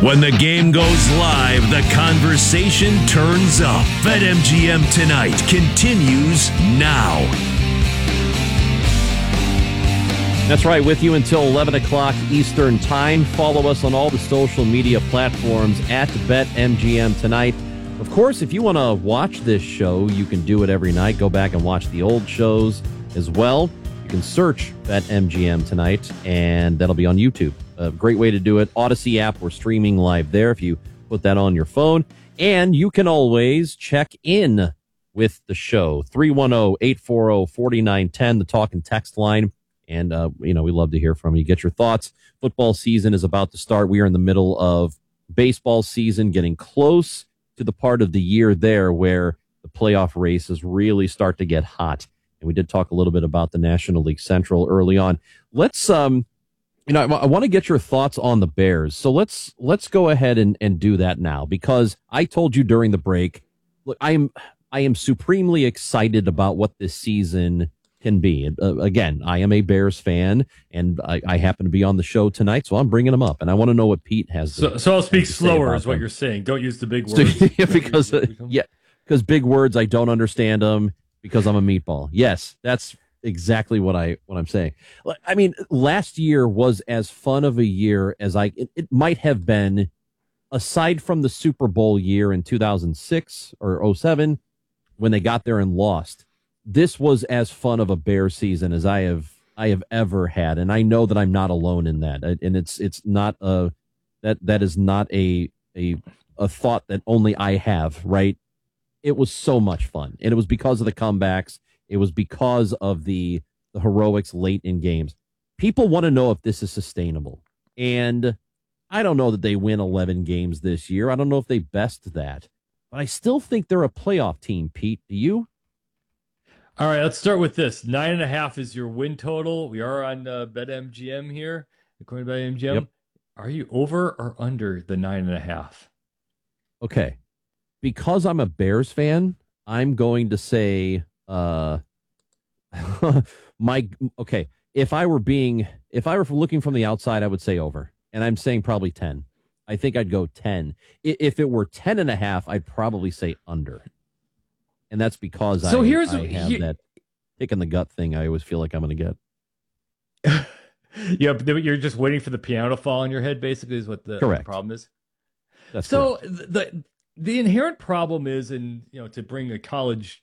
When the game goes live, the conversation turns up. BetMGM Tonight continues now. That's right, with you until 11 o'clock Eastern Time. Follow us on all the social media platforms at BetMGM Tonight. Of course, if you want to watch this show, you can do it every night. Go back and watch the old shows as well. You can search BetMGM Tonight, and that'll be on YouTube. A great way to do it. Odyssey app, we're streaming live there if you put that on your phone. And you can always check in with the show. 310-840-4910, the talk and text line. And, we love to hear from you. Get your thoughts. Football season is about to start. We are in the middle of baseball season, getting close to the part of the year there where the playoff races really start to get hot. And we did talk a little bit about the National League Central early on. Let's, I want to get your thoughts on the Bears. So let's go ahead and do that now, because I told you during the break, look, I am supremely excited about what this season can be. Again, I am a Bears fan, and I happen to be on the show tonight, so I'm bringing them up, and I want to know what Pete has. So I'll speak slower, is what you're saying. Don't use the big words. because big words, I don't understand them because I'm a meatball. Yes, that's exactly what I'm saying. I mean, last year was as fun of a year as it might have been, aside from the Super Bowl year in 2006 or 07 when they got there and lost. This was as fun of a Bears season as I have ever had, and I know that I'm not alone in that. And it's not that is not a thought that only I have, right? It was so much fun, and it was because of the comebacks. It was because of the heroics late in games. People want to know if this is sustainable, and I don't know that they win 11 games this year. I don't know if they best that, but I still think they're a playoff team. Pete, do you? All right, let's start with this. 9.5 is your win total. We are on BetMGM here, according to BetMGM. Yep. Are you over or under the 9.5? Okay, because I'm a Bears fan, I'm going to say okay. If I were looking from the outside, I would say over, and I'm saying probably 10. I think I'd go 10. If it were 10.5, I'd probably say under. And that's because I have that kick in the gut thing I always feel like I'm going to get. Yeah, but you're just waiting for the piano to fall on your head, basically, is what the problem is. That's so correct. The inherent problem is, and to bring a college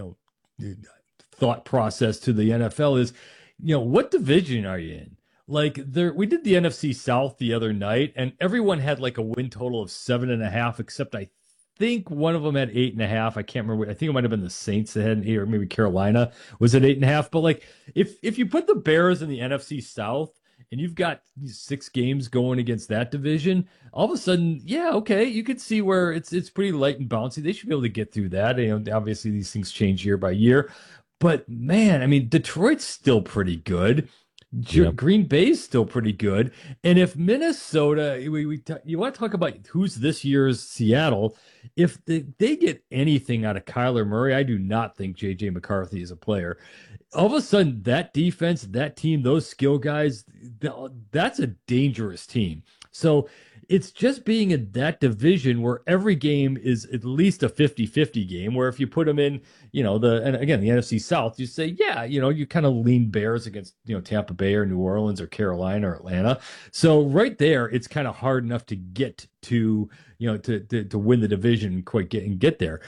thought process to the NFL is, what division are you in? Like we did the NFC South the other night, and everyone had like a win total of 7.5, except I think one of them had 8.5. I can't remember. I think it might have been the Saints that had 8, or maybe Carolina was at 8.5. But like, if you put the Bears in the NFC South and you've got 6 games going against that division, all of a sudden, yeah, okay, you could see where it's pretty light and bouncy. They should be able to get through that. Obviously these things change year by year, but man, I mean, Detroit's still pretty good. Yep. Green Bay's still pretty good. And if Minnesota, you want to talk about who's this year's Seattle, if they get anything out of Kyler Murray, I do not think J.J. McCarthy is a player. All of a sudden, that defense, that team, those skill guys, that's a dangerous team. So it's just being in that division where every game is at least a 50-50 game, where if you put them in, and again, the NFC South, you say, yeah, you kind of lean Bears against, Tampa Bay or New Orleans or Carolina or Atlanta. So right there, it's kind of hard enough to get to, to win the division and get there.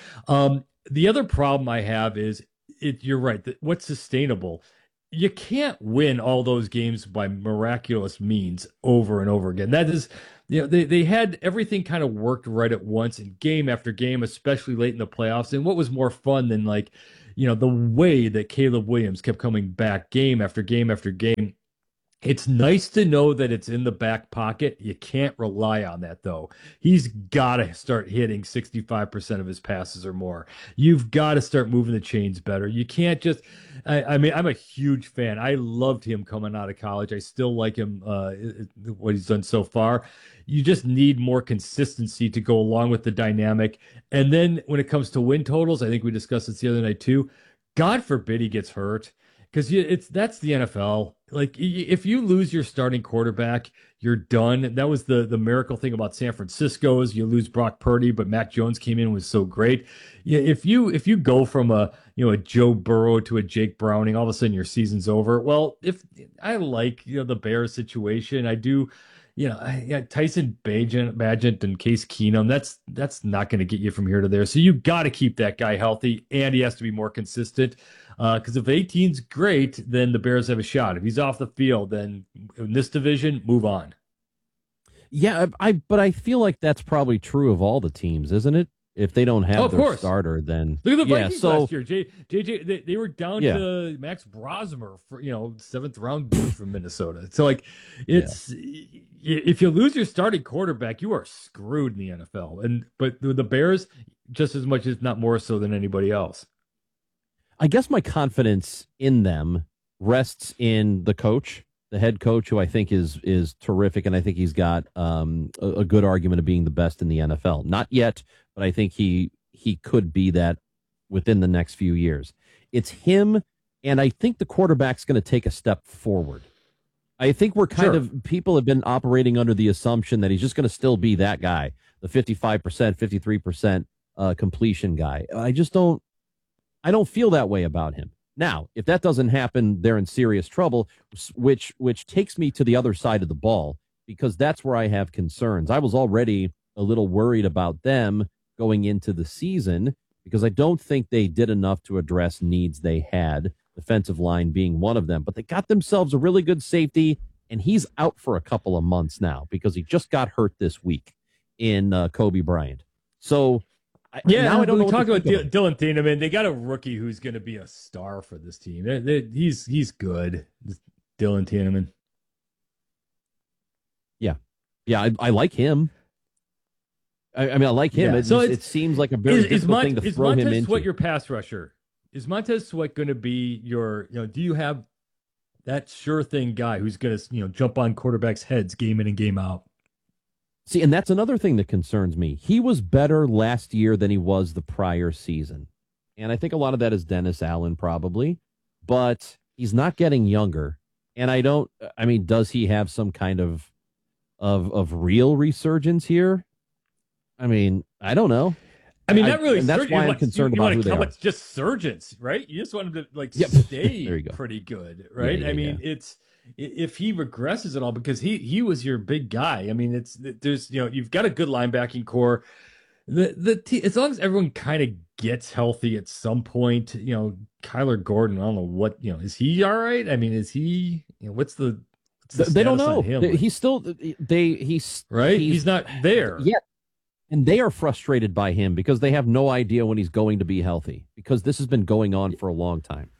The other problem I have is, you're right, what's sustainable? You can't win all those games by miraculous means over and over again. That is, they had everything kind of worked right at once in game after game, especially late in the playoffs. And what was more fun than the way that Caleb Williams kept coming back game after game after game. It's nice to know that it's in the back pocket. You can't rely on that, though. He's got to start hitting 65% of his passes or more. You've got to start moving the chains better. You can't just I mean, I'm a huge fan. I loved him coming out of college. I still like him, what he's done so far. You just need more consistency to go along with the dynamic. And then when it comes to win totals, I think we discussed this the other night, too. God forbid he gets hurt. because that's the NFL. Like if you lose your starting quarterback, you're done. That was the miracle thing about San Francisco is you lose Brock Purdy, but Mac Jones came in and was so great. Yeah, if you go from a Joe Burrow to a Jake Browning, all of a sudden your season's over. Well, if I like the Bears situation, I do. Tyson Bagent and Case Keenum, that's not going to get you from here to there. So you got to keep that guy healthy, and he has to be more consistent. Because if 18's great, then the Bears have a shot. If he's off the field, then in this division, move on. Yeah, but I feel like that's probably true of all the teams, isn't it? If they don't have their starter, then look at the Vikings last year. JJ, they were down to Max Brosmer for 7th round from Minnesota. So like, it's if you lose your starting quarterback, you are screwed in the NFL. But the Bears, just as much, if not more so than anybody else. I guess my confidence in them rests in the coach, the head coach, who I think is terrific, and I think he's got a good argument of being the best in the NFL. Not yet, but I think he could be that within the next few years. It's him, and I think the quarterback's going to take a step forward. I think we're people have been operating under the assumption that he's just going to still be that guy, the 55%, 53% completion guy. I don't feel that way about him. Now, if that doesn't happen, they're in serious trouble, which takes me to the other side of the ball, because that's where I have concerns. I was already a little worried about them going into the season because I don't think they did enough to address needs they had, defensive line being one of them. But they got themselves a really good safety, and he's out for a couple of months now because he just got hurt this week in Kobe Bryant. So now I don't talk about Dylan Thieneman. They got a rookie who's going to be a star for this team. He's good, Dylan Thieneman. Yeah, I like him. I mean, I like him. Yeah. It seems like a very difficult thing to throw him into. Is Montez Sweat your pass rusher? Is Montez Sweat going to be your? Do you have that sure thing guy who's going to jump on quarterbacks' heads game in and game out? See, and that's another thing that concerns me. He was better last year than he was the prior season. And I think a lot of that is Dennis Allen probably, but he's not getting younger. And does he have some kind of real resurgence here? I mean, I don't know. I mean, not really. And that's why I'm concerned about who they are. It's just surgeons, right? You just want him to stay pretty good, right? If he regresses at all, because he was your big guy. I mean, you've got a good linebacking core. As long as everyone kind of gets healthy at some point, Kyler Gordon, I don't know what, is he all right? I mean, is he, what's the they don't know. He's still, he's not there. Yeah. And they are frustrated by him because they have no idea when he's going to be healthy, because this has been going on for a long time.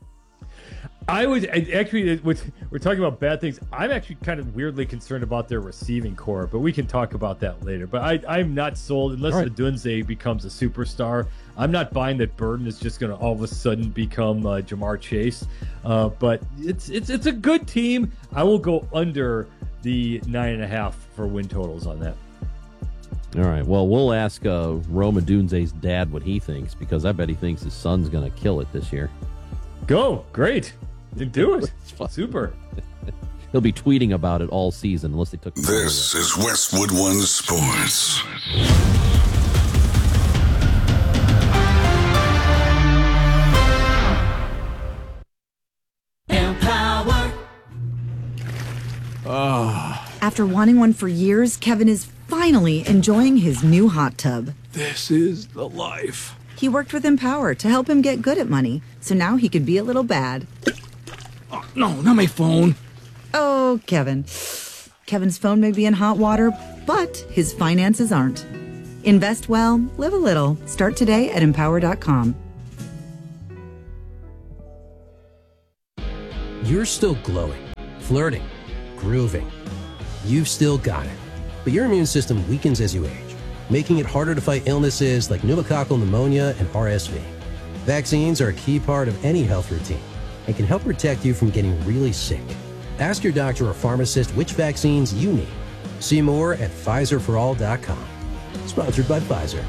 We're talking about bad things. I'm actually kind of weirdly concerned about their receiving core, but we can talk about that later. But I'm not sold unless Odunze becomes a superstar. I'm not buying that Burden is just going to all of a sudden become Jamar Chase. But it's a good team. I will go under the 9.5 for win totals on that. All right. Well, we'll ask Rome Odunze's dad what he thinks, because I bet he thinks his son's going to kill it this year. Go. Great. Then do it. Super. He'll be tweeting about it all season unless they took. This is Westwood One Sports. Empower. After wanting one for years, Kevin is finally enjoying his new hot tub. This is the life. He worked with Empower to help him get good at money, so now he could be a little bad. Oh, no, not my phone. Oh, Kevin. Kevin's phone may be in hot water, but his finances aren't. Invest well, live a little. Start today at Empower.com. You're still glowing, flirting, grooving. You've still got it. But your immune system weakens as you age, making it harder to fight illnesses like pneumococcal pneumonia and RSV. Vaccines are a key part of any health routine and can help protect you from getting really sick. Ask your doctor or pharmacist which vaccines you need. See more at PfizerForAll.com. Sponsored by Pfizer.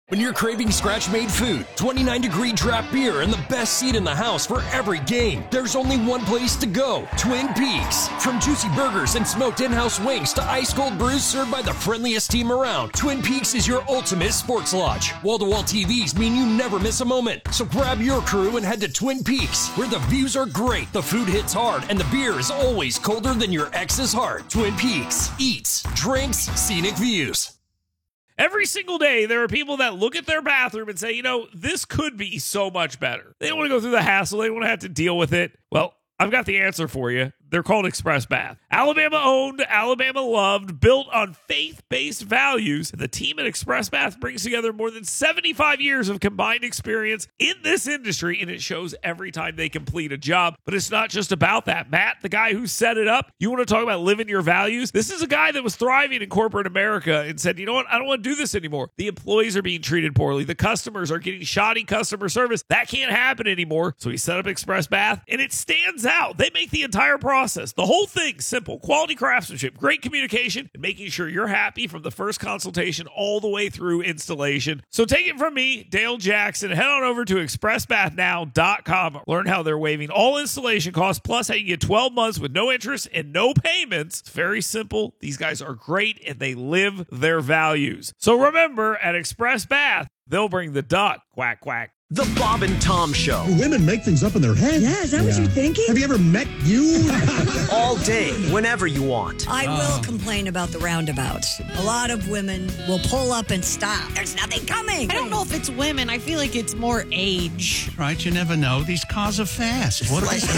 When you're craving scratch-made food, 29-degree draft beer, and the best seat in the house for every game, there's only one place to go, Twin Peaks. From juicy burgers and smoked in-house wings to ice-cold brews served by the friendliest team around, Twin Peaks is your ultimate sports lodge. Wall-to-wall TVs mean you never miss a moment. So grab your crew and head to Twin Peaks, where the views are great, the food hits hard, and the beer is always colder than your ex's heart. Twin Peaks. Eats, drinks, scenic views. Every single day, there are people that look at their bathroom and say, you know, this could be so much better. They don't want to go through the hassle. They don't want to have to deal with it. Well, I've got the answer for you. They're called Express Bath. Alabama owned, Alabama loved, built on faith-based values. The team at Express Bath brings together more than 75 years of combined experience in this industry, and it shows every time they complete a job. But it's not just about that. Matt, the guy who set it up, you want to talk about living your values? This is a guy that was thriving in corporate America and said, you know what? I don't want to do this anymore. The employees are being treated poorly. The customers are getting shoddy customer service. That can't happen anymore. So he set up Express Bath, and it stands out. They make the entire process, the whole thing, simple. Quality craftsmanship, great communication, and making sure you're happy from the first consultation all the way through installation. So take it from me, Dale Jackson. Head on over to expressbathnow.com. Learn how they're waiving all installation costs, plus how you get 12 months with no interest and no payments. It's very simple. These guys are great, and they live their values. So remember, at Express Bath, they'll bring the duck. Quack, quack. The Bob and Tom Show. Women make things up in their head. Yeah, is that what you're thinking? Have you ever met you? All day, whenever you want. I will complain about the roundabouts. A lot of women will pull up and stop. There's nothing coming. I don't know if it's women. I feel like it's more age. Right, you never know. These cars are fast. What they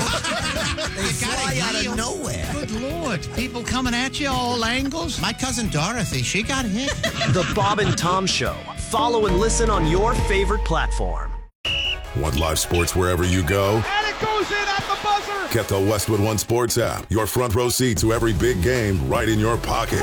fly out of nowhere. Good Lord. People coming at you all angles. My cousin Dorothy, she got hit. The Bob and Tom Show. Follow and listen on your favorite platform. Want live sports wherever you go? And it goes in at the buzzer! Get the Westwood One Sports app. Your front row seat to every big game right in your pocket.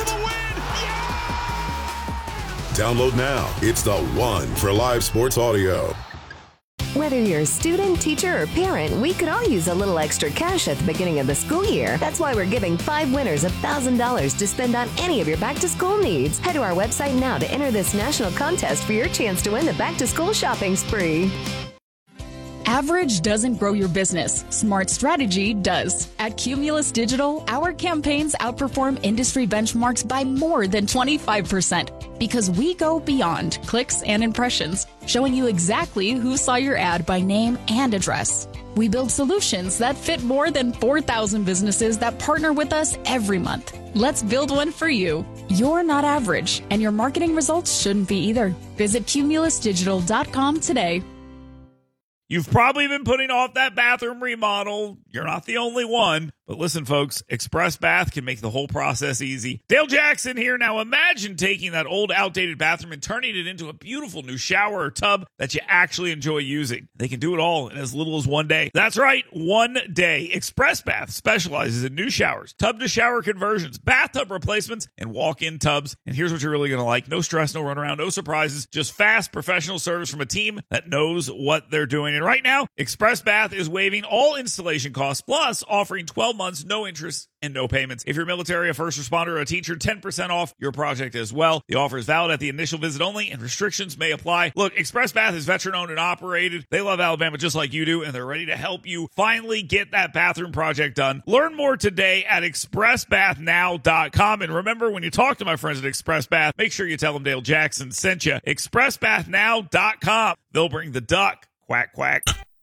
Download now. It's the one for live sports audio. Whether you're a student, teacher, or parent, we could all use a little extra cash at the beginning of the school year. That's why we're giving 5 winners $1,000 to spend on any of your back-to-school needs. Head to our website now to enter this national contest for your chance to win the back-to-school shopping spree. Average doesn't grow your business. Smart strategy does. At Cumulus Digital, our campaigns outperform industry benchmarks by more than 25% because we go beyond clicks and impressions, showing you exactly who saw your ad by name and address. We build solutions that fit more than 4,000 businesses that partner with us every month. Let's build one for you. You're not average, and your marketing results shouldn't be either. Visit cumulusdigital.com today. You've probably been putting off that bathroom remodel. You're not the only one. But listen, folks, Express Bath can make the whole process easy. Dale Jackson here. Now imagine taking that old, outdated bathroom and turning it into a beautiful new shower or tub that you actually enjoy using. They can do it all in as little as 1 day. That's right, 1 day. Express Bath specializes in new showers, tub-to-shower conversions, bathtub replacements, and walk-in tubs. And here's what you're really going to like. No stress, no runaround, no surprises. Just fast, professional service from a team that knows what they're doing. And right now, Express Bath is waiving all installation costs, plus offering 12 months, no interest, and no payments. If you're military, a first responder, or a teacher, 10% off your project as well. The offer is valid at the initial visit only, and restrictions may apply. Look, Express Bath is veteran-owned and operated. They love Alabama just like you do, and they're ready to help you finally get that bathroom project done. Learn more today at expressbathnow.com. And remember, when you talk to my friends at Express Bath, make sure you tell them Dale Jackson sent you. expressbathnow.com. They'll bring the duck. Quack, quack.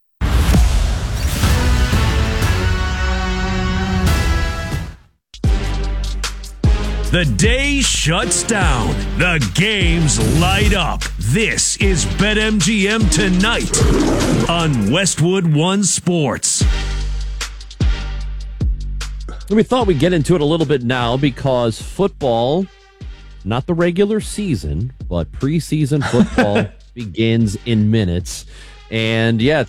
The day shuts down. The games light up. This is BetMGM Tonight on Westwood One Sports. We thought we'd get into it a little bit now because football, not the regular season, but preseason football begins in minutes. And yeah,